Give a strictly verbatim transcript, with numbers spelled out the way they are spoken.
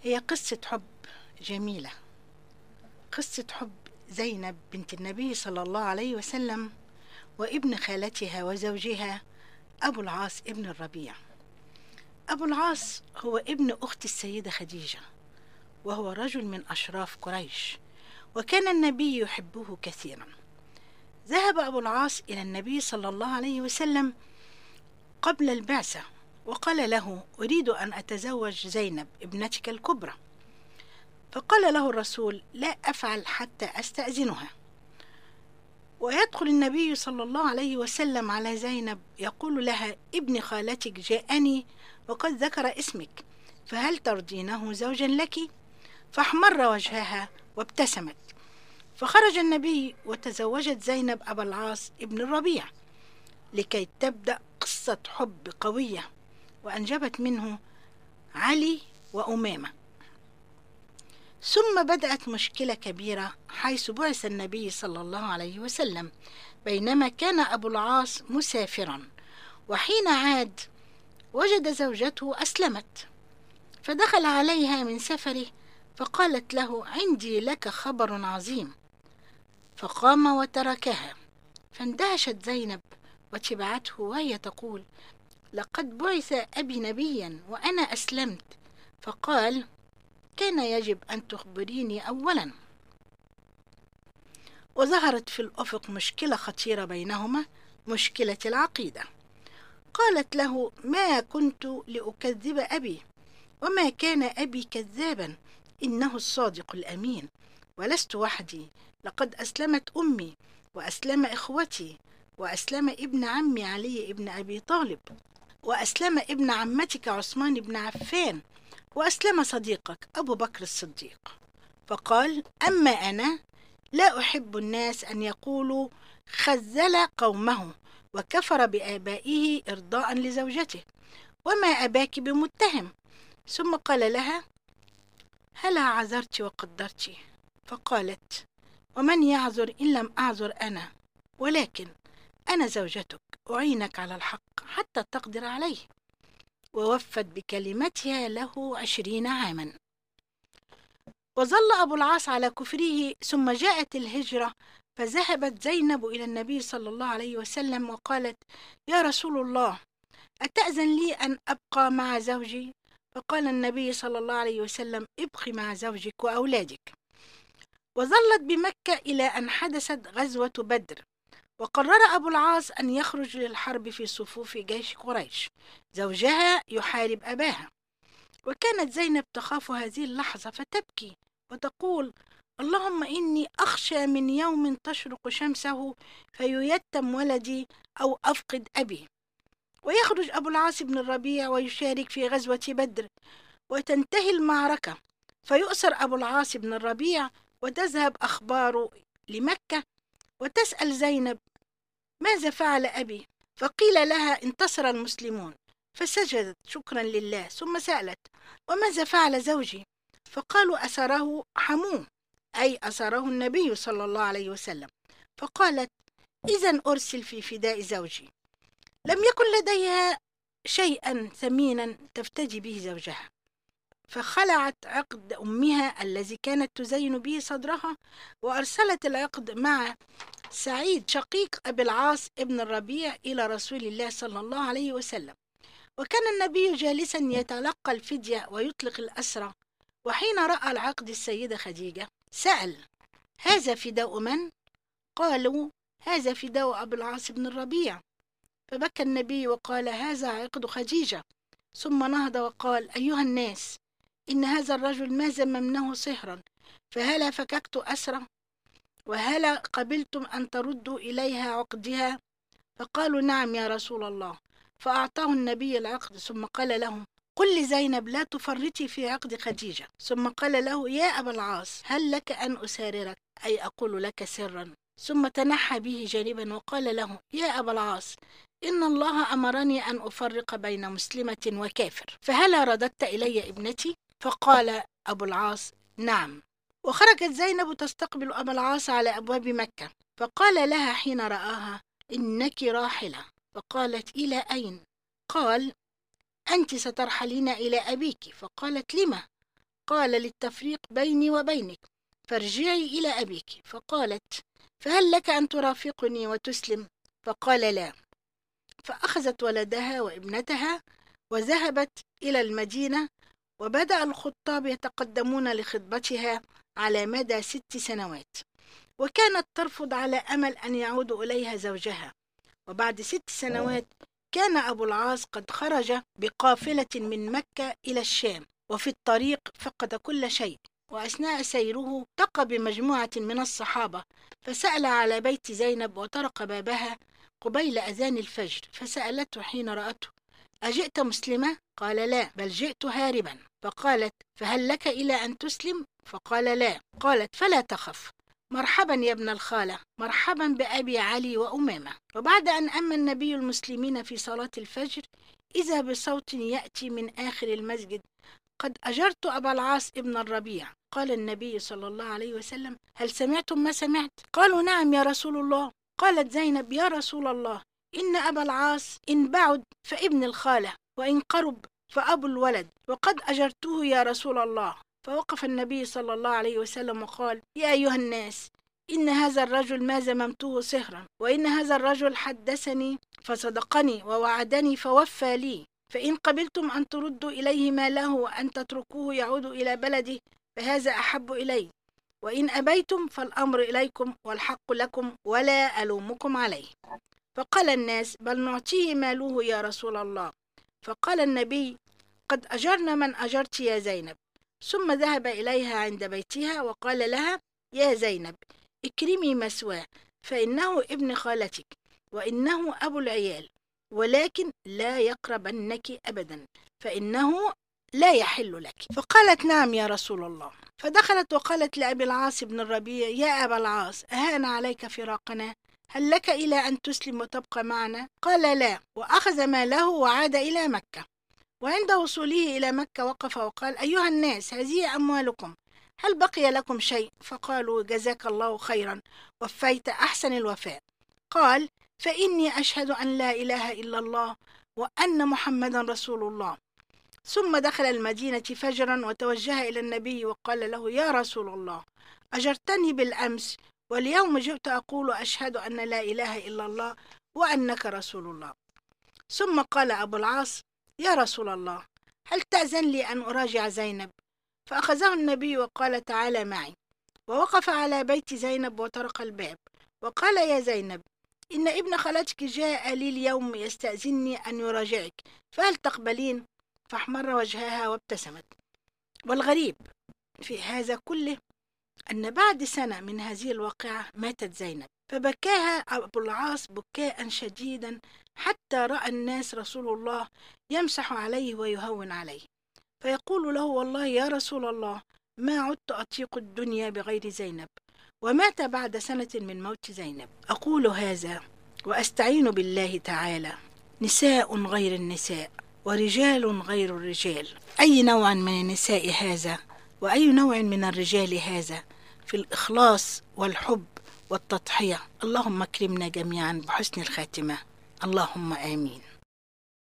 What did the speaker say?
هي قصة حب جميلة، قصة حب زينب بنت النبي صلى الله عليه وسلم وابن خالتها وزوجها أبو العاص ابن الربيع. أبو العاص هو ابن أخت السيدة خديجة، وهو رجل من أشراف قريش، وكان النبي يحبه كثيرا. ذهب أبو العاص إلى النبي صلى الله عليه وسلم قبل البعثة وقال له: أريد أن أتزوج زينب ابنتك الكبرى. فقال له الرسول: لا أفعل حتى أستأذنها. ويدخل النبي صلى الله عليه وسلم على زينب يقول لها: ابن خالتك جاءني وقد ذكر اسمك، فهل ترضينه زوجا لك؟ فاحمر وجهها وابتسمت. فخرج النبي وتزوجت زينب أبا العاص ابن الربيع لكي تبدأ قصة حب قوية، وأنجبت منه علي وأمامة. ثم بدأت مشكلة كبيرة حيث بعث النبي صلى الله عليه وسلم بينما كان أبو العاص مسافرا، وحين عاد وجد زوجته أسلمت، فدخل عليها من سفره فقالت له: عندي لك خبر عظيم. فقام وتركها، فاندهشت زينب وتبعته وهي تقول: لقد بعث أبي نبيا وأنا أسلمت. فقال: كان يجب أن تخبريني أولا. وظهرت في الأفق مشكلة خطيرة بينهما، مشكلة العقيدة. قالت له: ما كنت لأكذب أبي، وما كان أبي كذابا، إنه الصادق الأمين، ولست وحدي، لقد أسلمت أمي وأسلم إخوتي، وأسلم ابن عمي علي ابن أبي طالب، وأسلم ابن عمتك عثمان بن عفان، وأسلم صديقك أبو بكر الصديق. فقال: أما أنا لا أحب الناس أن يقولوا خذل قومه وكفر بآبائه إرضاء لزوجته، وما أباك بمتهم. ثم قال لها: هلا عذرت وقدرت؟ فقالت: ومن يعذر إن لم أعذر أنا، ولكن أنا زوجتك أعينك على الحق حتى تقدر عليه. ووفت بكلمتها له عشرين عاما. وظل أبو العاص على كفره، ثم جاءت الهجرة، فذهبت زينب إلى النبي صلى الله عليه وسلم وقالت: يا رسول الله، أتأذن لي أن أبقى مع زوجي؟ فقال النبي صلى الله عليه وسلم: ابقي مع زوجك وأولادك. وظلت بمكة إلى أن حدثت غزوة بدر، وقرر أبو العاص أن يخرج للحرب في صفوف جيش قريش، زوجها يحارب أباها. وكانت زينب تخاف هذه اللحظة فتبكي وتقول: اللهم إني أخشى من يوم تشرق شمسه فييتم ولدي أو أفقد أبي. ويخرج أبو العاص بن الربيع ويشارك في غزوة بدر، وتنتهي المعركة، فيؤسر أبو العاص بن الربيع، وتذهب أخباره لمكة، وتسأل زينب: ماذا فعل أبي؟ فقيل لها: انتصر المسلمون. فسجدت شكرا لله، ثم سألت: وماذا فعل زوجي؟ فقالوا: أسره حموه، أي أسره النبي صلى الله عليه وسلم. فقالت: إذن أرسل في فداء زوجي. لم يكن لديها شيئا ثمينا تفتدي به زوجها، فخلعت عقد أمها الذي كانت تزين به صدرها، وأرسلت العقد مع سعيد شقيق أبي العاص ابن الربيع إلى رسول الله صلى الله عليه وسلم. وكان النبي جالسا يتلقى الفدية ويطلق الأسرى، وحين رأى العقد السيدة خديجة سأل: هذا فداء من؟ قالوا: هذا فداء أبي العاص بن الربيع. فبكى النبي وقال: هذا عقد خديجة. ثم نهض وقال: أيها الناس، إن هذا الرجل ما زممناه صهرا، فهلا فككت أسرى، وهلا قبلتم أن تردوا إليها عقدها؟ فقالوا: نعم يا رسول الله. فأعطاه النبي العقد، ثم قال لهم: قل لزينب لا تفرطي في عقد خديجة. ثم قال له: يا أبا العاص، هل لك أن أساررك، أي أقول لك سرا؟ ثم تنحى به جانبا وقال له: يا أبا العاص، إن الله أمرني أن أفرق بين مسلمة وكافر، فهلا رددت إلي ابنتي؟ فقال أبو العاص: نعم. وخرجت زينب تستقبل أبا العاص على أبواب مكة، فقال لها حين رآها: إنك راحلة. فقالت: إلى أين؟ قال: أنت سترحلين إلى أبيك. فقالت: لما؟ قال للتفريق بيني وبينك، فارجعي إلى أبيك. فقالت: فهل لك أن ترافقني وتسلم؟ فقال: لا. فأخذت ولدها وابنتها وذهبت إلى المدينة، وبدأ الخطاب يتقدمون لخطبتها على مدى ست سنوات، وكانت ترفض على أمل أن يعود إليها زوجها. وبعد ست سنوات كان أبو العاص قد خرج بقافلة من مكة إلى الشام، وفي الطريق فقد كل شيء، وأثناء سيره التقى بمجموعة من الصحابة، فسأل على بيت زينب وطرق بابها قبيل أذان الفجر، فسألته حين رأته: أجئت مسلمة؟ قال: لا، بل جئت هاربا. فقالت: فهل لك إلى أن تسلم؟ فقال: لا. قالت: فلا تخف، مرحبا يا ابن الخالة، مرحبا بأبي علي وأمامة. وبعد أن أمن النبي المسلمين في صلاة الفجر، إذا بصوت يأتي من آخر المسجد: قد أجرت أبا العاص ابن الربيع. قال النبي صلى الله عليه وسلم: هل سمعتم ما سمعت؟ قالوا: نعم يا رسول الله. قالت زينب: يا رسول الله، إن أبا العاص إن بعد فابن الخالة، وإن قرب فأبو الولد، وقد أجرته يا رسول الله. فوقف النبي صلى الله عليه وسلم وقال: يا أيها الناس، إن هذا الرجل ما زممته سهرا، وإن هذا الرجل حدثني فصدقني، ووعدني فوفى لي، فإن قبلتم أن تردوا إليه ماله وأن تتركوه يعود إلى بلده فهذا أحب إلي، وإن أبيتم فالأمر إليكم والحق لكم ولا ألومكم عليه. فقال الناس: بل نعطيه ماله يا رسول الله. فقال النبي: قد أجرنا من أجرت يا زينب. ثم ذهب إليها عند بيتها وقال لها: يا زينب، اكرمي مثواه، فإنه ابن خالتك، وإنه أبو العيال، ولكن لا يقربنك أبدا، فإنه لا يحل لك. فقالت: نعم يا رسول الله. فدخلت وقالت لأبي العاص بن الربيع: يا أبا العاص، أهان عليك فراقنا؟ هل لك إلى أن تسلم وتبقى معنا؟ قال: لا. وأخذ ماله وعاد إلى مكة. وعند وصوله إلى مكة وقف وقال: أيها الناس، هذه أموالكم، هل بقي لكم شيء؟ فقالوا: جزاك الله خيرا، وفيت أحسن الوفاء. قال: فإني أشهد أن لا إله إلا الله وأن محمدا رسول الله. ثم دخل المدينة فجرا وتوجه إلى النبي وقال له: يا رسول الله، أجرتني بالأمس، واليوم جئت أقول أشهد أن لا إله إلا الله وأنك رسول الله. ثم قال أبو العاص: يا رسول الله، هل تأذن لي أن أراجع زينب؟ فأخذه النبي وقال: تعالى معي. ووقف على بيت زينب وطرق الباب وقال: يا زينب، إن ابن خالتك جاء لي اليوم يستأذنني أن يراجعك، فهل تقبلين؟ فاحمر وجهها وابتسمت. والغريب في هذا كله أن بعد سنة من هذه الواقعة ماتت زينب، فبكاها أبو العاص بكاء شديدا، حتى رأى الناس رسول الله يمسح عليه ويهون عليه، فيقول له: والله يا رسول الله، ما عدت أطيق الدنيا بغير زينب. ومات بعد سنة من موت زينب. أقول هذا وأستعين بالله تعالى: نساء غير النساء، ورجال غير الرجال، أي نوع من النساء هذا، وأي نوع من الرجال هذا، في الإخلاص والحب والتضحية. اللهم اكرمنا جميعا بحسن الخاتمة، اللهم آمين.